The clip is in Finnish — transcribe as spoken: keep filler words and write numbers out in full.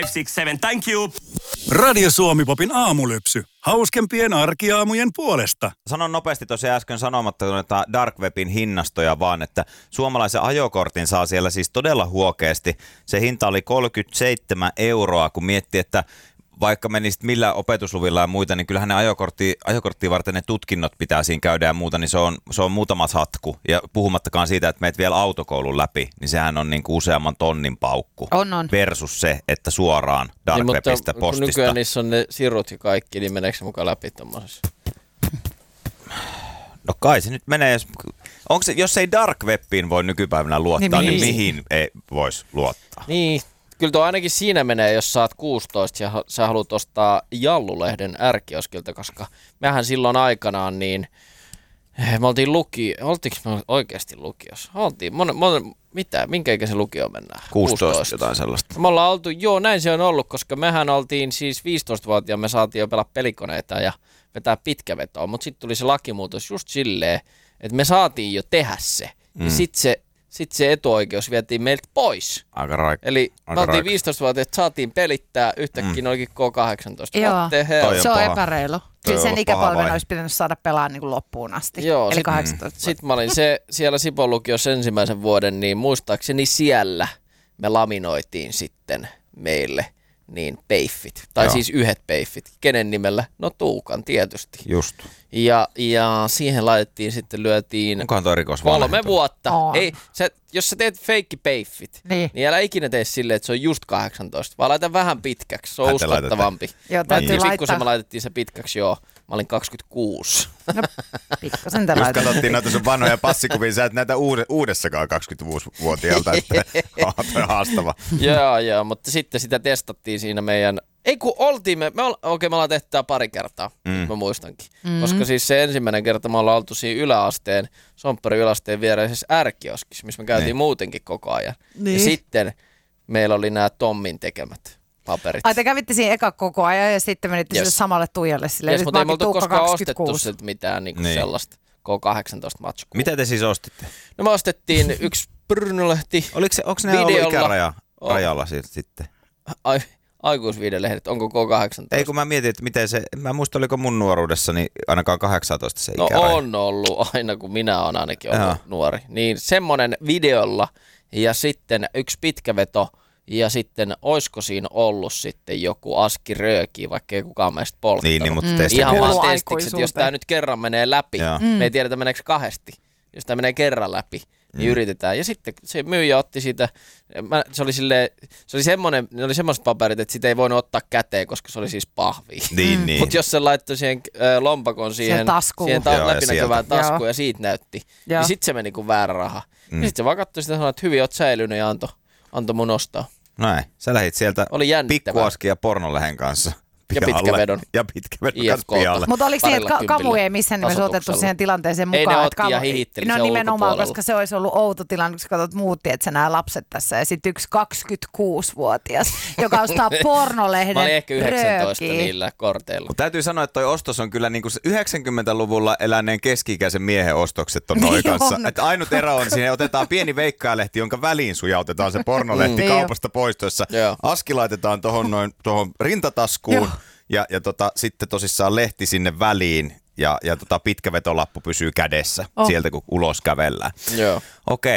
six seven, thank you. Radio Suomi-popin aamulypsy. Hauskempien arkiaamujen puolesta. Sanon nopeasti tosiaan äsken sanomatta noita Dark Webin hinnastoja vaan, että suomalaisen ajokortin saa siellä siis todella huokeasti. Se hinta oli kolmekymmentäseitsemän euroa, kun miettii, että vaikka menisit millä opetusluvilla ja muita, niin kyllähän ne ajokortti, ajokorttia varten ne tutkinnot pitää siinä käydä ja muuta, niin se on, se on muutama hatku. Ja puhumattakaan siitä, että meet vielä autokoulun läpi, niin sehän on niin kuin useamman tonnin paukku. On, on. Versus se, että suoraan Dark niin, Webistä mutta postista. nykyään niissä on ne sirut ja kaikki, niin meneekö se mukaan läpi tommosessa? No kai se nyt menee, jos, onko se, jos ei Dark Webiin voi nykypäivänä luottaa, niin, niin mihin ei voisi luottaa? Niin, kyllä tuo ainakin siinä menee, jos sä oot kuusitoista ja sä haluat ostaa Jallulehden R-kioskilta, koska mehän silloin aikanaan niin, me oltiin luki, oltiinko me oikeasti lukiossa? Oltiin, mon, mon, mitä, minkä ikäisen lukioon mennään? kuusitoista jotain sellaista. Me ollaan oltu, joo näin se on ollut, koska mehän oltiin siis viisitoistavuotiaana, me saatiin jo pelaa pelikoneita ja vetää pitkävetoa, mutta sitten tuli se lakimuutos just silleen, että me saatiin jo tehdä se. Mm. Ja sitten se, sit se etuoikeus vietiin meiltä pois. Aika raik- Eli aika me oltiin raik- viisitoistavuotiaat, että saatiin pelittää, yhtäkkiä mm. olikin K kahdeksantoista. Joo, on se on paha. epäreilu. Kyllä sen ikäpolven olisi pitänyt saada pelaa niin kuin loppuun asti. Joo, eli sit, kahdeksantoista. Sitten mä olin se, siellä Sipon lukiossa ensimmäisen vuoden, niin muistaakseni siellä me laminoitiin sitten meille niin peiffit. Tai Joo. siis yhdet peiffit. Kenen nimellä? No Tuukan tietysti. Just. Ja, ja siihen laitettiin sitten, lyötiin Onkohan toi rikos kolme vanhentunut? vuotta. On. Ei, sä, jos sä teet feikkipeiffit, Niin. niin älä ikinä tee silleen, että se on just kahdeksantoista, vaan laita vähän pitkäksi. Se on Ai te uskottavampi. Joo, täytyy Sitten kun laittaa. me laitettiin se pitkäksi, joo, mä olin kaksikymmentäkuusi. No, pikkasen te Just laitatte. katsottiin noita sun vanhoja passikuvia, sä et näitä uude, uudessakaan kaksikymmentäviisivuotiaalta, että on haastava. Joo, joo, mutta sitten sitä testattiin siinä meidän... Ei kun oltiin me, me ol, okei me ollaan tehty tää pari kertaa, mm. mä muistankin. Mm. Koska siis se ensimmäinen kerta me ollaan oltu siinä yläasteen, Sompperin yläasteen viereisessä R-kioskissa, missä me käytiin Niin. muutenkin koko ajan. Niin. Ja sitten meillä oli nämä Tommin tekemät paperit. Ai te kävitte siinä eka koko ajan ja sitten menitte Yes. sille samalle Tuijalle silleen. Yes, nyt mutta ei mä me oonkin oltu Tuukka koskaan ostettu kaksikymmentäkuusi. sit mitään niinku Niin. sellaista K kahdeksantoista matskua. Mitä te siis ostitte? No me ostettiin yksi Brynolehti. Oliko se, onko ne ollut Videolla. ikäraja, On. rajalla siitä sitten? Ai, aikuisviidelehdet, onko K kahdeksantoista? Ei kun mä mietin, että miten se, mä muistan oliko mun nuoruudessani ainakaan kahdeksantoista se No ikäraja. on ollut aina, kun minä olen ainakin ollut Joo. nuori. Niin semmoinen videolla ja sitten yksi pitkäveto ja sitten oisko siinä ollut sitten joku aski röökiä, vaikka ei kukaan meistä polttanut. Niin, niin mutta Mm. teistä Ihan Kuuluu vaan testiksi, että jos aikuisuuteen. tämä nyt kerran menee läpi, Joo. mm. me ei tiedetä meneekö kahdesti. Jos tämä menee kerran läpi, niin mm. yritetään. Ja sitten se myyjä otti siitä, mä, se oli silleen, se oli semmoinen, ne oli semmoiset paperit, että sitä ei voinut ottaa käteen, koska se oli siis pahvia. Niin, niin. Mutta jos se laittoi siihen äh, lompakon siihen, taskuun. siihen ta- Joo, ja läpinäkyvään sieltä. taskuun Joo. ja siitä näytti, Joo. niin sitten se meni kuin väärä raha. Mm. Mm. Sitten se vaan katsoi sitä ja sanoi, että hyvin oot säilynyt ja antoi anto mun ostaa. Näin, sä lähit sieltä Oli jännittävää. pikkuaskin ja pornolehen kanssa Ja pihalle. pitkävedon. Ja pitkävedon I F kanssa K:lta. pihalle. Mutta oliko niin, että Parilla ka- Kamu kympillä ei missään nimessä otettu tasoituksella. siihen tilanteeseen Ei, mukaan? ne että otti ja Kamu- hihitteli No sen nimenomaan, ulkopuolella. koska se olisi ollut outo tilanne, koska katsot muutti, että sä nämä lapset tässä ja sitten yksi kaksikymmentäkuusi-vuotias, joka ostaa pornolehden Mä olin ehkä yhdeksäntoista röökiä. niillä korteilla. Mut täytyy sanoa, että toi ostos on kyllä niinku se yhdeksänkymmentäluvulla eläneen keski-ikäisen miehen ostokset on noin Niin kanssa. on. Että ainut ero on, siinä otetaan pieni veikkailehti, jonka väliin sujautetaan se pornolehti Mm. kaupasta poistossa. Joo. Aski laitetaan tohon noin tohon rintataskuun Joo. ja, ja tota, sitten tosissaan lehti sinne väliin ja, ja tota pitkä vetolappu pysyy kädessä Oh. sieltä kun ulos kävellään. Joo. Okei.